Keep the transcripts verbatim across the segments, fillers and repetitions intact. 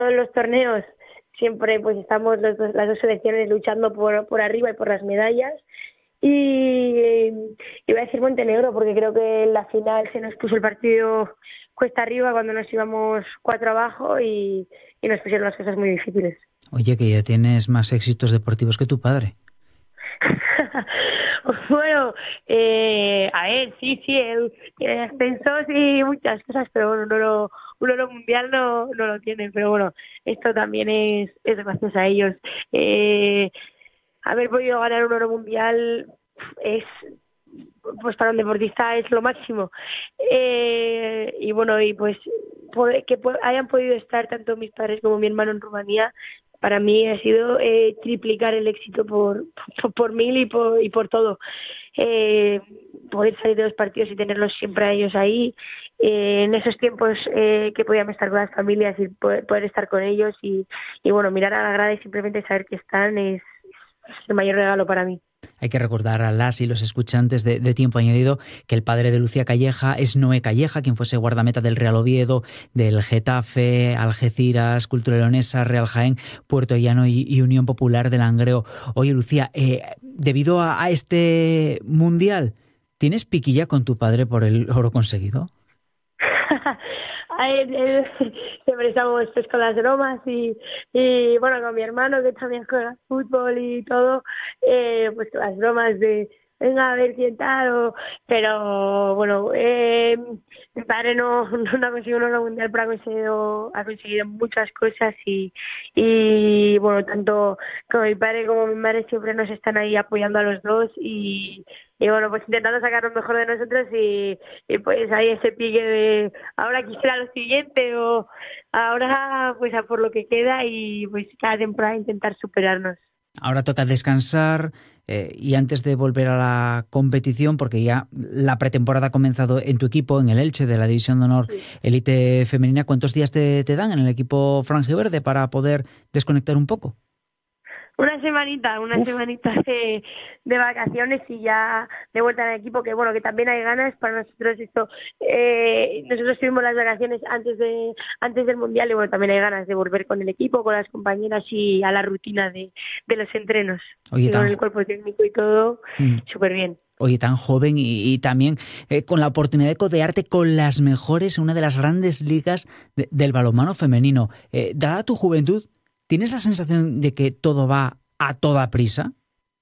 todos los torneos siempre pues estamos los dos, las dos selecciones luchando por, por arriba y por las medallas. Y, y voy a decir Montenegro porque creo que en la final se nos puso el partido cuesta arriba cuando nos íbamos cuatro abajo y, y nos pusieron las cosas muy difíciles. Oye, que ya tienes más éxitos deportivos que tu padre. Bueno, eh, a ver, sí, sí, él tiene ascensos y muchas cosas, pero bueno, no lo, un oro mundial no, no lo tienen, pero bueno, esto también es, es gracias a ellos. Eh, haber podido ganar un oro mundial es, pues para un deportista es lo máximo. Eh, y bueno, y pues poder, que po- hayan podido estar tanto mis padres como mi hermano en Rumanía, para mí ha sido eh, triplicar el éxito por, por, por mil y por, y por todo. Eh, poder salir de los partidos y tenerlos siempre a ellos ahí, eh, en esos tiempos eh, que podíamos estar con las familias y poder, poder estar con ellos y, y bueno, mirar a la grada y simplemente saber que están es, es el mayor regalo para mí. Hay que recordar a las y los escuchantes de, de Tiempo Añadido que el padre de Lucía Calleja es Noé Calleja, quien fuese guardameta del Real Oviedo, del Getafe, Algeciras, Cultura Leonesa, Real Jaén, Puerto Llano y, y Unión Popular de Langreo. Oye, Lucía, eh, debido a, a este mundial, ¿tienes piquilla con tu padre por el oro conseguido? Él, siempre estamos pues, con las bromas y, y bueno, con mi hermano que también juega fútbol y todo, eh, pues con las bromas de venga a ver quién tal, o, pero bueno, eh, mi padre no, no ha conseguido un oro mundial, pero ha conseguido, ha conseguido muchas cosas y, y bueno, tanto como mi padre como mi madre siempre nos están ahí apoyando a los dos y Y bueno, pues intentando sacar lo mejor de nosotros y, y pues ahí ese pique de ahora quisiera lo siguiente o ahora pues a por lo que queda y pues cada temporada intentar superarnos. Ahora toca descansar eh, y antes de volver a la competición, porque ya la pretemporada ha comenzado en tu equipo, en el Elche de la División de Honor Sí. Elite Femenina, ¿cuántos días te, te dan en el equipo franjiverde para poder desconectar un poco? Una semanita, una Uf. semanita de, de vacaciones y ya de vuelta al equipo, que bueno, que también hay ganas para nosotros esto. Eh, nosotros tuvimos las vacaciones antes de antes del Mundial y bueno, también hay ganas de volver con el equipo, con las compañeras y a la rutina de, de los entrenos. Oye, Y con tan, el cuerpo técnico y todo, mm, súper bien. oye, tan joven y, y también eh, con la oportunidad de codearte con las mejores en una de las grandes ligas de, del balonmano femenino. Eh, dada tu juventud, ¿tienes la sensación de que todo va a toda prisa?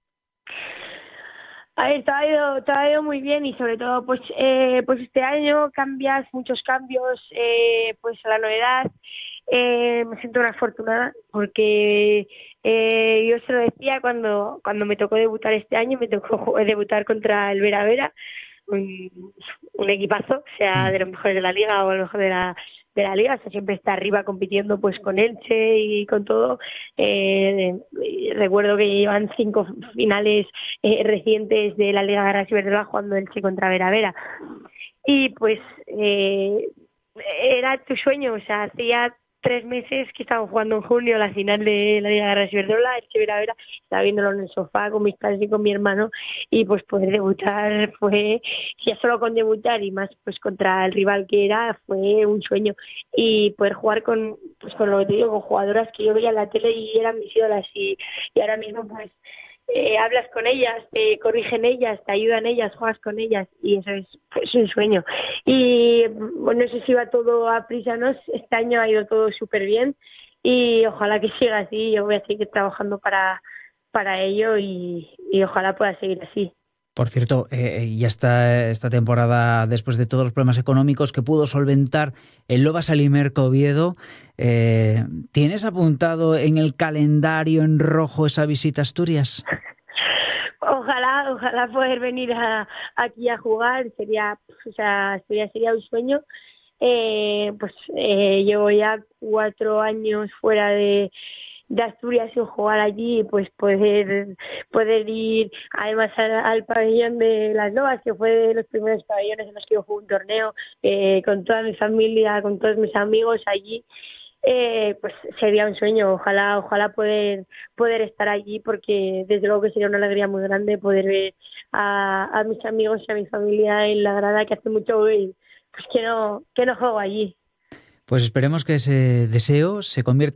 A ver, todo ha ido, todo ha ido muy bien y sobre todo pues eh, pues este año cambias, muchos cambios, eh, pues a la novedad. Eh, me siento una afortunada porque eh, yo se lo decía cuando cuando me tocó debutar este año, me tocó debutar contra el Vera Vera, un, un equipazo, o sea, de los mejores de la liga o a lo mejor de la de la liga, o sea, siempre está arriba compitiendo pues con Elche y con todo. Eh, recuerdo que llevan cinco finales eh, recientes de la Liga Garras Iberdrola jugando Elche contra Vera Vera. Y pues eh, era tu sueño, o sea, hacía tres meses que estaba jugando en junio la final de la Liga Garras Iberdrola, Elche Vera Vera, estaba viéndolo en el sofá con mis padres y con mi hermano y pues poder debutar fue, ya solo con debutar y más pues contra el rival que era, fue un sueño y poder jugar con, pues con lo que te digo, con jugadoras que yo veía en la tele y eran mis ídolas y, y ahora mismo pues Eh, hablas con ellas, te corrigen ellas, te ayudan ellas, juegas con ellas y eso es, es un sueño. Y bueno, no sé si va todo a prisa, ¿no? Este año ha ido todo súper bien y ojalá que siga así. Yo voy a seguir trabajando para, para ello y, y ojalá pueda seguir así. Por cierto, eh, ya está esta temporada, después de todos los problemas económicos que pudo solventar el Lobas Alimerco Oviedo, eh, ¿tienes apuntado en el calendario en rojo esa visita a Asturias? Ojalá, ojalá poder venir a, aquí a jugar, sería, o sea, Asturias sería un sueño. Eh, pues eh, llevo ya cuatro años fuera de de Asturias sin jugar allí, pues poder poder ir además al, al pabellón de las Lobas, que fue de los primeros pabellones en los que yo jugué un torneo, eh, con toda mi familia, con todos mis amigos allí, eh, pues sería un sueño. Ojalá ojalá poder poder estar allí, porque desde luego que sería una alegría muy grande poder ver a, a mis amigos y a mi familia en la grada, que hace mucho pues que no que no juego allí. Pues esperemos que ese deseo se convierta